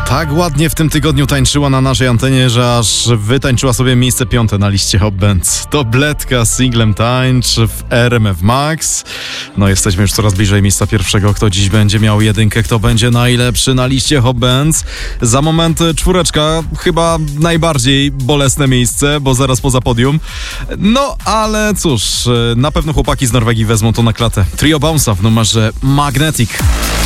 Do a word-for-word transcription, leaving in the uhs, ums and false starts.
Tak ładnie w tym tygodniu tańczyła na naszej antenie, że aż wytańczyła sobie miejsce piąte na liście Hot Bands. To Bledka z singlem Tańcz w R M F Max. No jesteśmy już coraz bliżej miejsca pierwszego. Kto dziś będzie miał jedynkę, kto będzie najlepszy na liście Hot Bands. Za moment czwóreczka, chyba najbardziej bolesne miejsce, bo zaraz poza podium. No ale cóż, na pewno chłopaki z Norwegii wezmą to na klatę. Trio Bounce'a w numerze Magnetic.